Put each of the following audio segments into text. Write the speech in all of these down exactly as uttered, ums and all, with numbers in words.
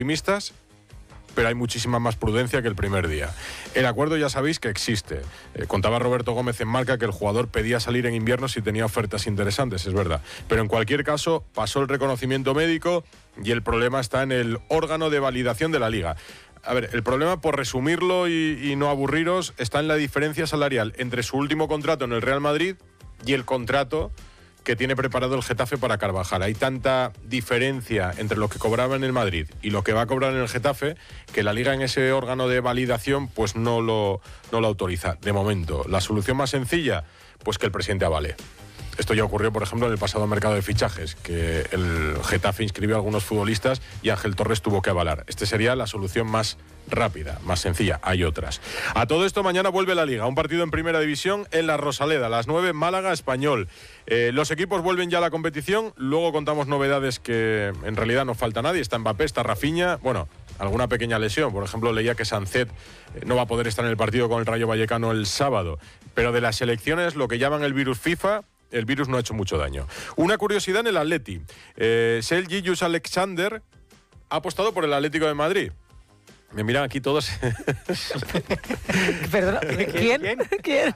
optimistas, pero hay muchísima más prudencia que el primer día. El acuerdo ya sabéis que existe. Eh, contaba Roberto Gómez en Marca que el jugador pedía salir en invierno si tenía ofertas interesantes, es verdad. Pero en cualquier caso, pasó el reconocimiento médico y el problema está en el órgano de validación de la Liga. A ver, el problema, por resumirlo y, y no aburriros, está en la diferencia salarial entre su último contrato en el Real Madrid y el contrato que tiene preparado el Getafe para Carvajal. Hay tanta diferencia entre lo que cobraba en el Madrid y lo que va a cobrar en el Getafe que la Liga en ese órgano de validación pues no lo, no lo autoriza de momento. La solución más sencilla, pues que el presidente avale. Esto ya ocurrió, por ejemplo, en el pasado mercado de fichajes, que el Getafe inscribió a algunos futbolistas y Ángel Torres tuvo que avalar. Esta sería la solución más rápida, más sencilla. Hay otras. A todo esto, mañana vuelve la Liga. Un partido en Primera División en la Rosaleda. A las nueve, Málaga, Español. Eh, los equipos vuelven ya a la competición. Luego contamos novedades que en realidad no falta nadie. Está Mbappé, está Rafinha. Bueno, alguna pequeña lesión. Por ejemplo, leía que Sancet no va a poder estar en el partido con el Rayo Vallecano el sábado. Pero de las selecciones, lo que llaman el virus FIFA, el virus no ha hecho mucho daño. Una curiosidad en el Atleti. Eh, Sel Gilgeous-Alexander ha apostado por el Atlético de Madrid. Me miran aquí todos. Perdona, ¿quién? ¿Quién? ¿Quién?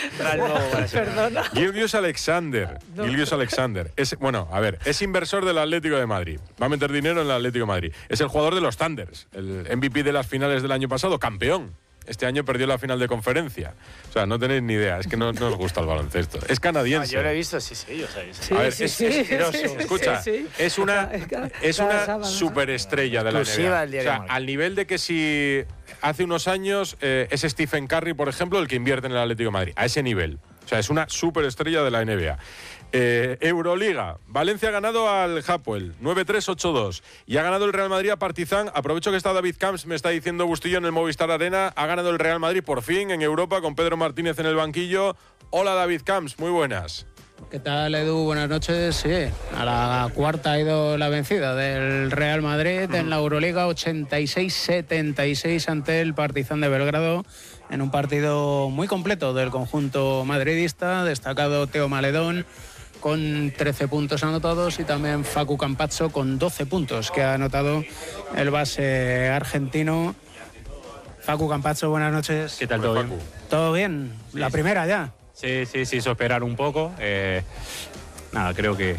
Perdona. Gilgeous-Alexander. No. Gilgeous-Alexander. Es, bueno, a ver, es inversor del Atlético de Madrid. Va a meter dinero en el Atlético de Madrid. Es el jugador de los Thunders, el M V P de las finales del año pasado, campeón. Este año perdió la final de conferencia. O sea, no tenéis ni idea. Es que no, no os gusta el baloncesto. Es canadiense. No, yo lo he visto, sí, sí. Yo sé, sí a ver, sí, es, sí, es, sí, es, sí, escucha, sí, sí. es una, es una superestrella de la N B A. O sea, al nivel de que si hace unos años eh, es Stephen Curry, por ejemplo, el que invierte en el Atlético de Madrid. A ese nivel. O sea, es una superestrella de la N B A. Eh, Euroliga. Valencia ha ganado al Hapoel nueve tres ocho dos y ha ganado el Real Madrid a Partizan. Aprovecho que está David Camps, me está diciendo Bustillo en el Movistar Arena. Ha ganado el Real Madrid por fin en Europa con Pedro Martínez en el banquillo. Hola David Camps, muy buenas. ¿Qué tal, Edu? Buenas noches. Sí, a la cuarta ha ido la vencida del Real Madrid en la Euroliga, ochenta y seis setenta y seis ante el Partizan de Belgrado, en un partido muy completo del conjunto madridista. Destacado Teo Maledón con trece puntos anotados y también Facu Campazzo con doce puntos que ha anotado el base argentino. Facu Campazzo, buenas noches. ¿Qué tal, todo bien? ¿Todo bien? Sí, La sí. primera ya. Sí, sí, sí, hizo esperar un poco. Eh, nada, creo que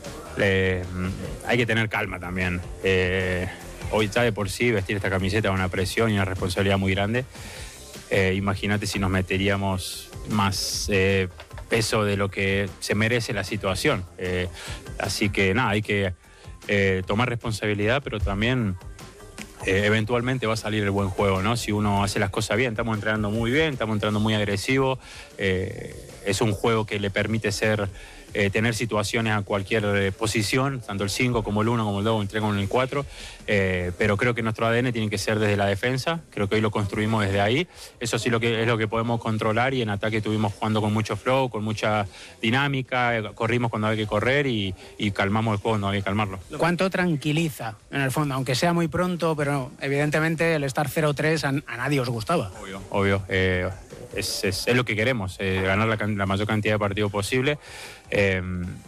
eh, hay que tener calma también. Eh, hoy ya de por sí vestir esta camiseta es una presión y una responsabilidad muy grande. Eh, Imagínate si nos meteríamos más eh, peso de lo que se merece la situación. Eh, así que nada, hay que eh, tomar responsabilidad, pero también eh, eventualmente va a salir el buen juego, ¿no? Si uno hace las cosas bien. Estamos entrenando muy bien, estamos entrenando muy agresivo. Eh, es un juego que le permite ser... Eh, tener situaciones a cualquier eh, posición, tanto el cinco como el uno, como el dos, el tres, como el cuatro, eh, pero creo que nuestro A D N tiene que ser desde la defensa. Creo que hoy lo construimos desde ahí. Eso sí lo que, es lo que podemos controlar, y en ataque estuvimos jugando con mucho flow, con mucha dinámica, eh, corrimos cuando había que correr y, y calmamos el juego cuando había que calmarlo. ¿Cuánto tranquiliza, en el fondo? Aunque sea muy pronto, pero evidentemente el estar cero tres a, a nadie os gustaba. Obvio, obvio. Eh, es, es, es lo que queremos, eh, ganar la, la mayor cantidad de partidos posible. Eh,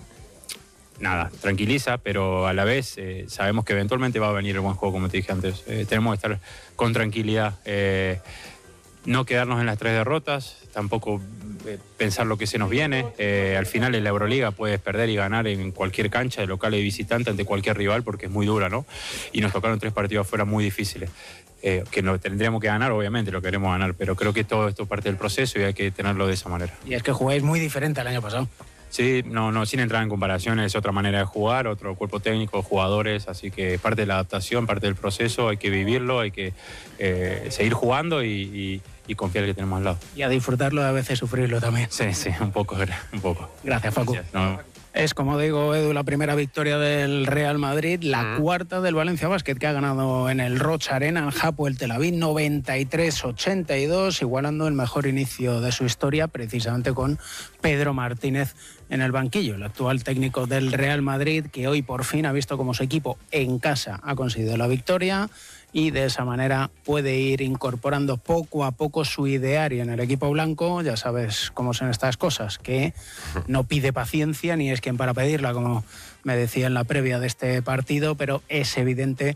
nada, tranquiliza, pero a la vez eh, sabemos que eventualmente va a venir el buen juego, como te dije antes. Eh, tenemos que estar con tranquilidad, eh, no quedarnos en las tres derrotas, tampoco eh, pensar lo que se nos viene. Eh, al final en la Euroliga puedes perder y ganar en cualquier cancha, de local y visitante, ante cualquier rival, porque es muy dura, ¿no? Y nos tocaron tres partidos afuera muy difíciles. Eh, que no tendríamos que ganar, obviamente lo queremos ganar, pero creo que todo esto es parte del proceso y hay que tenerlo de esa manera. Y es que jugáis muy diferente al año pasado. Sí, no, no, sin entrar en comparaciones, es otra manera de jugar, otro cuerpo técnico, jugadores, así que parte de la adaptación, parte del proceso, hay que vivirlo, hay que eh, seguir jugando y, y, y confiar que tenemos al lado. Y a disfrutarlo y a veces sufrirlo también. Sí, sí, un poco, un poco. Gracias, Facu. Gracias. No. Es, como digo, Edu, la primera victoria del Real Madrid, la mm. cuarta del Valencia Basket, que ha ganado en el Rocha Arena al Hapoel Tel Aviv noventa y tres ochenta y dos, igualando el mejor inicio de su historia, precisamente con Pedro Martínez en el banquillo, el actual técnico del Real Madrid, que hoy por fin ha visto como su equipo en casa ha conseguido la victoria y de esa manera puede ir incorporando poco a poco su ideario en el equipo blanco. Ya sabes cómo son estas cosas, que no pide paciencia ni es quien para pedirla, como me decía en la previa de este partido, pero es evidente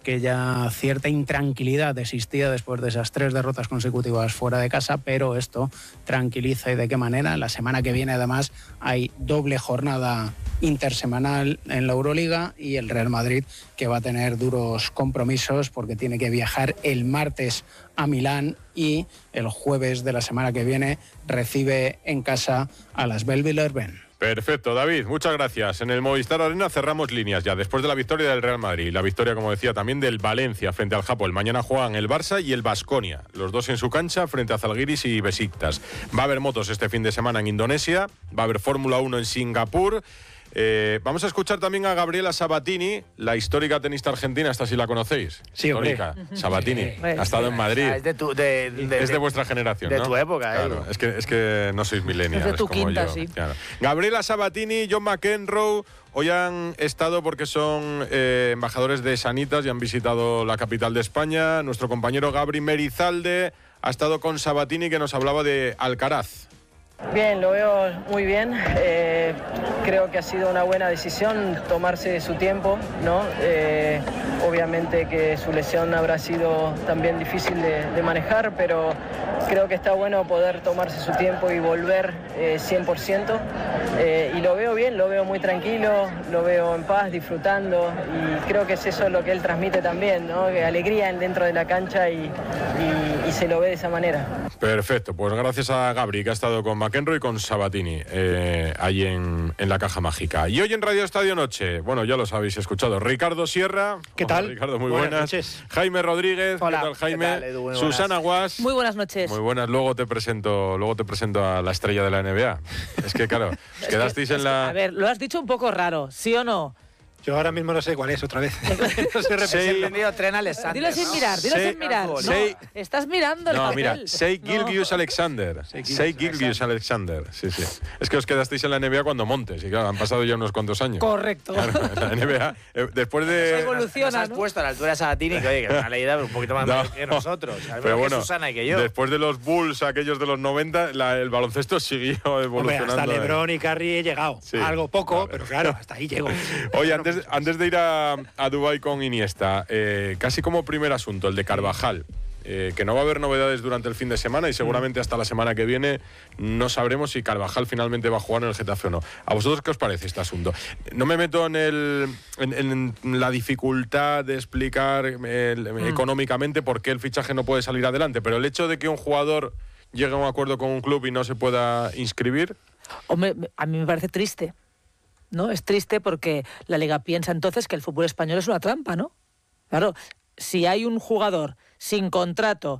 que ya cierta intranquilidad existía después de esas tres derrotas consecutivas fuera de casa, pero esto tranquiliza. ¿Y de qué manera? La semana que viene además hay doble jornada intersemanal en la Euroliga y el Real Madrid, que va a tener duros compromisos porque tiene que viajar el martes a Milán y el jueves de la semana que viene recibe en casa a las Bell-Villerben. Perfecto, David, muchas gracias. En el Movistar Arena cerramos líneas ya, después de la victoria del Real Madrid, la victoria, como decía, también del Valencia frente al Hapoel. Mañana juegan el Barça y el Baskonia, los dos en su cancha frente a Zalgiris y Besiktas. Va a haber motos este fin de semana en Indonesia, va a haber Fórmula uno en Singapur. Eh, vamos a escuchar también a Gabriela Sabatini, la histórica tenista argentina, esta sí la conocéis. Sí, histórica. Sabatini, sí, ha estado en Madrid. Es de, tu, de, de, es de vuestra generación, de ¿no? tu época, claro, eh. es que, es que no sois millennials. Es de tu como quinta, yo, sí. Claro. Gabriela Sabatini, John McEnroe, hoy han estado porque son eh, embajadores de Sanitas y han visitado la capital de España. Nuestro compañero Gabri Merizalde ha estado con Sabatini, que nos hablaba de Alcaraz. Bien, lo veo muy bien. Eh, creo que ha sido una buena decisión tomarse su tiempo, ¿no? Eh, obviamente que su lesión habrá sido también difícil de, de manejar, pero creo que está bueno poder tomarse su tiempo y volver eh, cien por ciento. Eh, y lo veo bien, lo veo muy tranquilo, lo veo en paz, disfrutando, y creo que es eso lo que él transmite también, ¿no? Alegría dentro de la cancha y, y, y se lo ve de esa manera. Perfecto, pues gracias a Gabri, que ha estado con McEnroe y con Sabatini eh, ahí en, en la Caja Mágica. Y hoy en Radio Estadio Noche, bueno, ya los habéis escuchado, Ricardo Sierra. ¿Qué tal? Hola, Ricardo, muy buenas, buenas. noches. Jaime Rodríguez. Hola. ¿Qué tal, Jaime? ¿Qué tal, Edu? Muy Susana Guas. Muy buenas noches. Muy buenas, luego te presento, luego te presento a la estrella de la N B A. Es que claro, os quedasteis es en que, la... a ver, lo has dicho un poco raro, ¿sí o no? Yo ahora mismo no sé cuál es otra vez. No sé Se ha entendido Tren Alexander. Dilo sin mirar, dilo Sei- sin mirar. No, Sei- estás mirando el No, papel. mira, Shea No. Gilgeous Alexander. Shea Gilgeous Alexander. Sí, sí. Es que os quedasteis en la N B A cuando Montes, y claro, han pasado ya unos cuantos años. Correcto. Claro, la N B A, eh, después de... evoluciona, Nos has ¿no? puesto a la altura de Sabatini, que oye, que es una leída un poquito más No. mayor que nosotros. Al Pero menos bueno, que Susana y que yo. después de los Bulls, aquellos de los noventa, la- el baloncesto siguió Hombre, evolucionando. hasta LeBron y Curry he llegado. Sí, Algo poco, vale. pero claro, hasta ahí llego. Oye, antes, antes de ir a, a Dubái con Iniesta, eh, casi como primer asunto, el de Carvajal. Eh, que no va a haber novedades durante el fin de semana y seguramente hasta la semana que viene no sabremos si Carvajal finalmente va a jugar en el Getafe o no. ¿A vosotros qué os parece este asunto? No me meto en, el, en, en la dificultad de explicar el, Mm. económicamente por qué el fichaje no puede salir adelante, pero el hecho de que un jugador llegue a un acuerdo con un club y no se pueda inscribir... Hombre, a mí me parece triste, ¿no? Es triste porque la Liga piensa entonces que el fútbol español es una trampa, ¿no? Claro, si hay un jugador sin contrato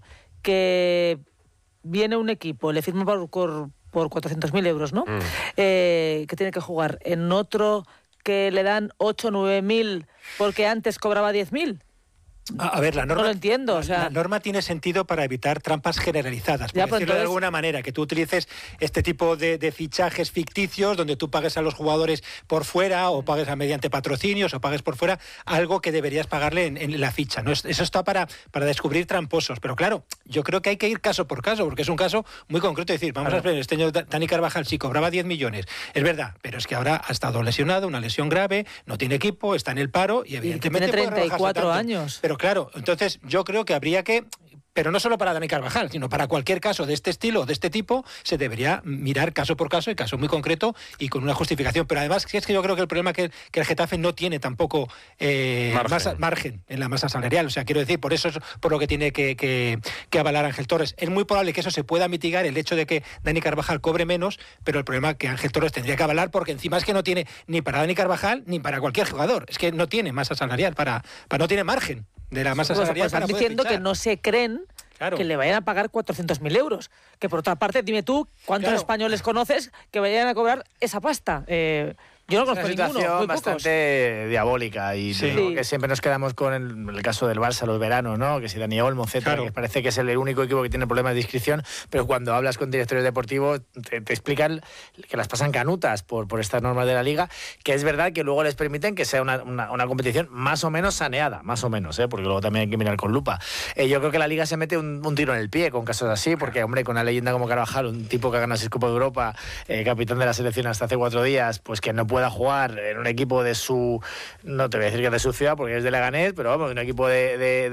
que viene un equipo, le firma por, por, por cuatrocientos mil euros, ¿no? Mm. Eh, que tiene que jugar en otro que le dan ocho o nueve mil porque antes cobraba diez mil. A, a ver, la norma, No lo entiendo, o sea- la norma tiene sentido para evitar trampas generalizadas, por Ya, pues decirlo de entonces- alguna manera, que tú utilices este tipo de, de fichajes ficticios donde tú pagues a los jugadores por fuera o pagues a mediante patrocinios o pagues por fuera algo que deberías pagarle en, en la ficha, ¿no? Eso está para, para descubrir tramposos, pero claro, yo creo que hay que ir caso por caso, porque es un caso muy concreto, es decir, vamos a ver, este señor Dani Carvajal sí cobraba diez millones, es verdad, pero es que ahora ha estado lesionado, una lesión grave, no tiene equipo, está en el paro y evidentemente tiene puede rebajarse treinta y cuatro tanto. años. Pero claro, entonces yo creo que habría que, pero no solo para Dani Carvajal, sino para cualquier caso de este estilo, de este tipo, se debería mirar caso por caso y caso muy concreto y con una justificación. Pero además es que yo creo que el problema es que, que el Getafe no tiene tampoco eh, Margen. masa- margen en la masa salarial. O sea, quiero decir, por eso es por lo que tiene que, que, que avalar Ángel Torres. Es muy probable que eso se pueda mitigar, el hecho de que Dani Carvajal cobre menos, pero el problema es que Ángel Torres tendría que avalar porque encima es que no tiene ni para Dani Carvajal ni para cualquier jugador. Es que no tiene masa salarial, para, para no tiene margen de la masa Pues, salarial pues para están poder diciendo fichar. que no se creen Claro. que le vayan a pagar cuatrocientos mil euros. Que por otra parte, dime tú, ¿cuántos Claro. españoles conoces que vayan a cobrar esa pasta? Eh, yo no Es una conozco ninguno, situación muy pocos. bastante diabólica y Sí. digo que siempre nos quedamos con el, el caso del Barça los veranos, ¿no? Que si Dani Olmo, etcétera, Claro. que parece que es el único equipo que tiene problemas de inscripción, pero cuando hablas con directores deportivos te, te explican que las pasan canutas por, por estas normas de la Liga, que es verdad que luego les permiten que sea una, una, una competición más o menos saneada, más o menos, ¿eh? Porque luego también hay que mirar con lupa. Eh, yo creo que la Liga se mete un, un tiro en el pie con casos así, porque, hombre, con una leyenda como Carvajal, un tipo que ha ganado seis Copas de Europa, eh, capitán de la selección hasta hace cuatro días, pues que no puede pueda jugar en un equipo de su, no te voy a decir que es de su ciudad porque es de Leganés, pero vamos, un equipo de, de